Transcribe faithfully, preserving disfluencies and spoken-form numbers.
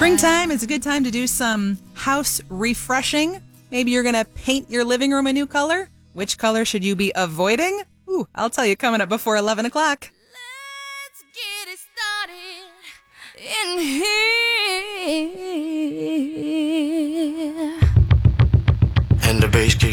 Springtime is a good time to do some house refreshing. Maybe you're going to paint your living room a new color. Which color should you be avoiding? Ooh, I'll tell you coming up before eleven o'clock. Let's get it started in here. And the bass keeps